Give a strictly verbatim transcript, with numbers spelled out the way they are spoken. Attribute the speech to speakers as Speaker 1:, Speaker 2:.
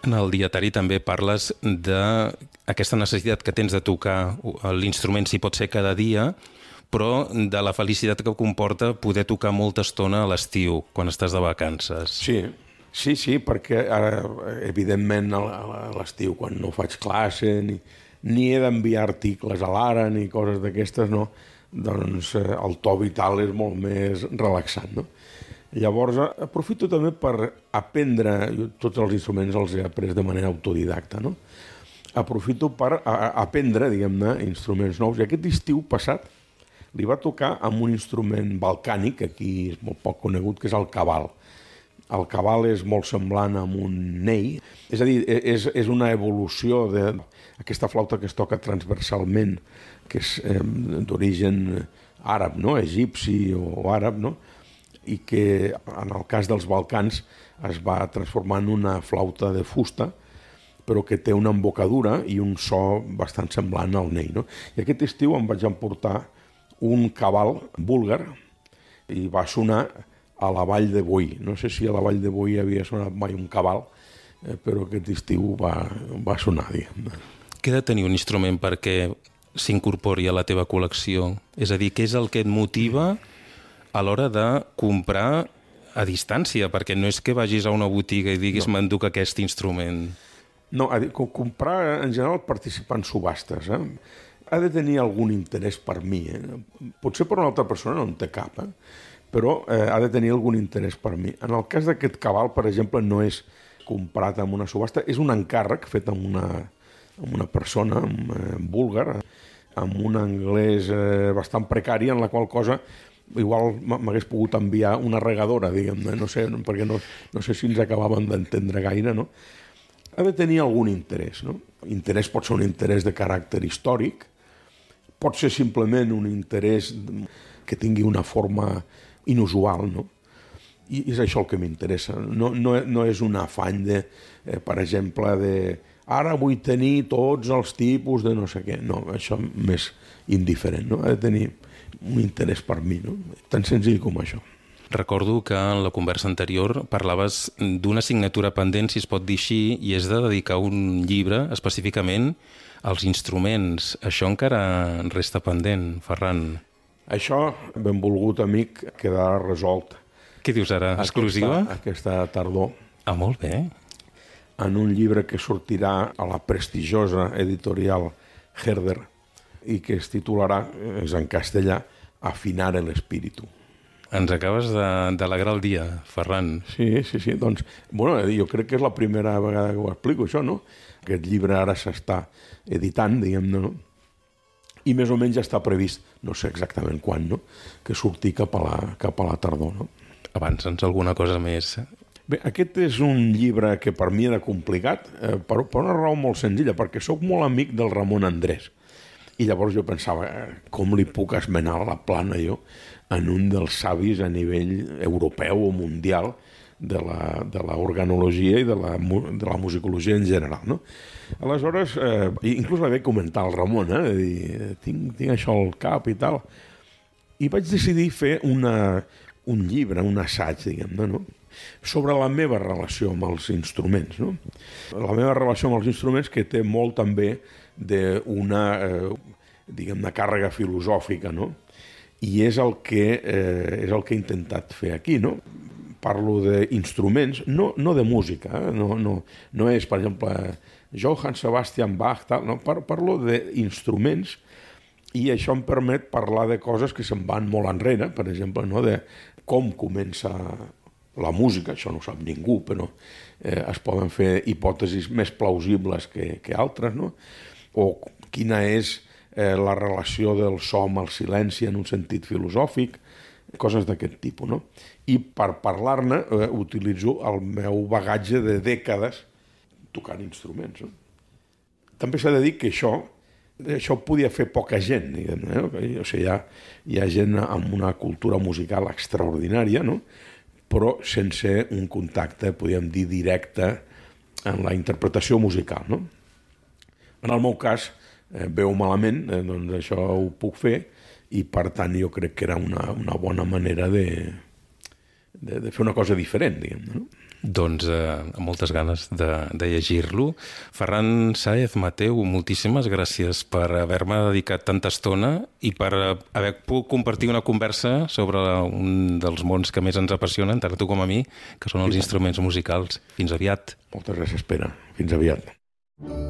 Speaker 1: En el dietari també parles d'aquesta necessitat que tens de tocar l'instrument, si pot ser cada dia, però de la felicitat que comporta poder tocar molta estona a l'estiu, quan estàs de vacances.
Speaker 2: Sí, sí, sí, perquè ara, evidentment a l'estiu, quan no faig classe, ni, ni he d'enviar articles a l'Ara, ni coses d'aquestes, no, doncs el to vital és molt més relaxant, no? Llavors, aprofito també per aprendre, tots els instruments els he après de manera autodidacta, no? Aprofito per aprendre, diguem-ne, instruments nous. I aquest estiu passat li va tocar amb un instrument balcànic, que aquí és molt poc conegut, que és el cabal. El cabal és molt semblant amb un ney, és a dir, és, és una evolució d'aquesta flauta que es toca transversalment, que és eh, d'origen àrab, no? Egipci o àrab, no? I que en el cas dels Balcans es va transformar en una flauta de fusta, però que té una embocadura i un so bastant semblant al ney, no? I aquest estiu em vaig emportar un cabal búlgar i va sonar a la Vall de Boí. No sé si a la Vall de Boí havia sonat mai un cabal, eh, però aquest estiu va, va sonar, diguem.
Speaker 1: Què ha de tenir un instrument perquè s'incorpori a la teva col·lecció? És a dir, què és el que et motiva a l'hora de comprar a distància? Perquè no és que vagis a una botiga i diguis no. M'enduc aquest instrument.
Speaker 2: No, comprar en general participar en subhastes, eh? Ha de tenir algun interès per mi. Eh? Potser per una altra persona no en té cap, eh? Però eh, ha de tenir algun interès per mi. En el cas d'aquest cabal, per exemple, no és comprat en una subhasta, és un encàrrec fet amb una, amb una persona, amb, eh, búlgar, amb un anglès eh, bastant precari, en la qual cosa igual m'hagués pogut enviar una regadora, diguem-ne, no sé, perquè no, no sé si ens acabàvem d'entendre gaire, no? Ha de tenir algun interès, no? Interès pot ser un interès de caràcter històric, pot ser simplement un interès que tingui una forma inusual, no? I és això el que m'interessa. No, no, no és un afany de, eh, per exemple, de ara vull tenir tots els tipus de no sé què. No, això més indiferent, no? Ha de tenir un interès per mi, no? Tan senzill com això.
Speaker 1: Recordo que en la conversa anterior parlaves d'una assignatura pendent, si es pot dir així, i és de dedicar un llibre específicament als instruments. Això encara resta pendent, Ferran.
Speaker 2: Això, benvolgut amic, quedarà resolt.
Speaker 1: Què dius ara? Exclusiva?
Speaker 2: Aquesta, aquesta tardor.
Speaker 1: Ah, molt bé.
Speaker 2: En un llibre que sortirà a la prestigiosa editorial Herder i que es titularà, és en castellà, Afinar el espíritu.
Speaker 1: Ens acabes d'alegrar el dia, Ferran.
Speaker 2: Sí, sí, sí. Doncs, bueno, jo crec que és la primera vegada que ho explico, això, no? Aquest llibre ara s'està editant, diguem-ne, no? I més o menys ja està previst, no sé exactament quan, no? Que surti cap a la, cap a la tardor, no?
Speaker 1: Avança'ns alguna cosa més.
Speaker 2: Bé, aquest és un llibre que per mi era complicat, eh, per, per una raó molt senzilla, perquè sóc molt amic del Ramon Andrés. I llavors jo pensava, eh, com li puc esmenar la plana jo en un dels savis a nivell europeu o mundial de la, de la organologia i de la, de la musicologia en general, no? Aleshores, eh, inclús la vaig comentar al Ramon, eh, de dir, tinc, tinc això al cap i tal, i vaig decidir fer una, un llibre, un assaig, diguem-ne, no? Sobre la meva relació amb els instruments, no? La meva relació amb els instruments, que té molt també d'una, eh, diguem-ne, càrrega filosòfica, no? I és el que, eh, és el que he intentat fer aquí, no? Parlo d'instruments, no, no de música, eh? no, no, no és, per exemple, Johann Sebastian Bach, tal, no? Parlo d'instruments i això em permet parlar de coses que se'n van molt enrere, per exemple, no? De com comença la música, això no ho sap ningú, però eh, es poden fer hipòtesis més plausibles que, que altres, no? O quina és eh, la relació del so amb el silenci en un sentit filosòfic, coses d'aquest tipus, no? I per parlar-ne eh, utilitzo el meu bagatge de dècades tocant instruments, no? També s'ha de dir que això, això ho podia fer poca gent, diguem, eh? O sigui, hi ha, hi ha gent amb una cultura musical extraordinària, no? Però sense un contacte, podríem dir, directe en la interpretació musical, no? En el meu cas, eh, veu malament, eh, doncs això ho puc fer, i per tant jo crec que era una, una bona manera de, de, de fer una cosa diferent, diguem-ne, no?
Speaker 1: Doncs eh, amb moltes ganes de, de llegir-lo. Ferran Sáez Mateu, moltíssimes gràcies per haver-me dedicat tanta estona i per haver pogut compartir una conversa sobre un dels mons que més ens apassionen, tant a tu com a mi, que són els instruments musicals. Fins aviat.
Speaker 2: Moltes gràcies, Pere. Fins aviat.